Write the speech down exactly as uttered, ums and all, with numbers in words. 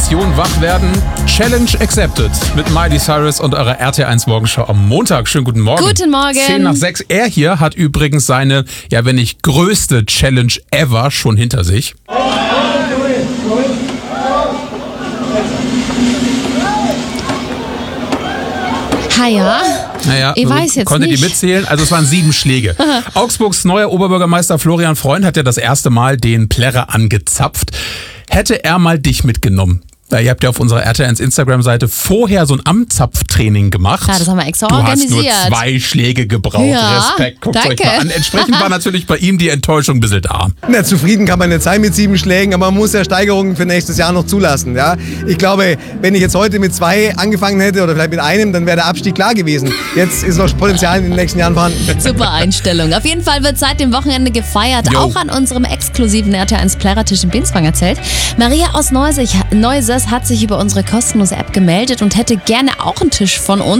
Mission wach werden. Challenge accepted mit Miley Cyrus und eurer R T eins Morgenshow am Montag. Schönen guten Morgen. Guten Morgen. zehn nach sechs. Er hier hat übrigens seine, ja wenn nicht größte Challenge ever schon hinter sich. Ha ja. Naja, ich weiß jetzt konntet nicht. ihr mitzählen? Also es waren sieben Schläge. Augsburgs neuer Oberbürgermeister Florian Freund hat ja das erste Mal den Plärrer angezapft. Hätte er mal dich mitgenommen? Ja, ihr habt ja auf unserer R T eins Instagram-Seite vorher so ein Amtzapftraining gemacht. Ja, das haben wir extra du organisiert. Du hast nur zwei Schläge gebraucht. Ja, Respekt, guckt danke. euch mal an. Entsprechend war natürlich bei ihm die Enttäuschung ein bisschen da. Na, zufrieden kann man nicht sein mit sieben Schlägen, aber man muss ja Steigerungen für nächstes Jahr noch zulassen. Ja? Ich glaube, wenn ich jetzt heute mit zwei angefangen hätte oder vielleicht mit einem, dann wäre der Abstieg klar gewesen. Jetzt ist noch Potenzial in den nächsten Jahren vorhanden. Super Einstellung. Auf jeden Fall wird seit dem Wochenende gefeiert. Jo. Auch an unserem exklusiven R T eins Plärrertisch in Binswang erzählt. Maria aus Neuses hat sich über unsere kostenlose App gemeldet und hätte gerne auch einen Tisch von uns.